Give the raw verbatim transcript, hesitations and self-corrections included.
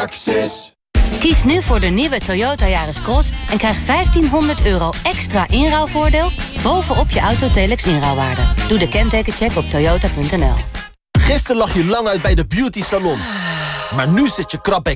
Praxis. Kies nu voor de nieuwe Toyota Yaris Cross en krijg vijftienhonderd euro extra inruilvoordeel bovenop je Autotelex inruilwaarde. Doe de kentekencheck op toyota punt n l. Gisteren lag je lang uit bij de beauty salon. Maar nu zit je krap bij